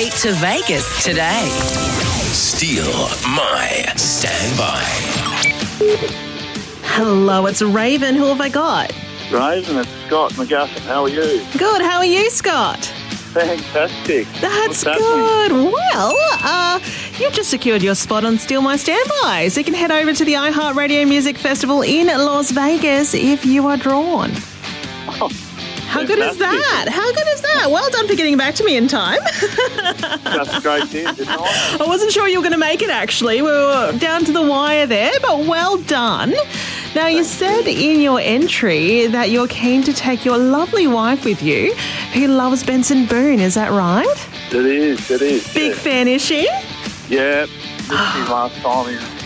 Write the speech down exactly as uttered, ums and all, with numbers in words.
Straight to Vegas today. Steal My Standby. Hello, it's Raven. Who have I got? Raven, it's Scott McGuffin. How are you? Good. How are you, Scott? Fantastic. That's What's happening? good. Well, uh, you've just secured your spot on Steal My Standby, so you can head over to the iHeartRadio Music Festival in Las Vegas if you are drawn. Oh, How good is that? How good is that? Well done for getting back to me in time. That's great news, didn't I? I wasn't sure you were going to make it, actually. We were down to the wire there, but well done. Now, you said in your entry that you're keen to take your lovely wife with you, who loves Benson Boone. Is that right? It is, it is. Big yeah. fan, is she? Yeah, this is last time in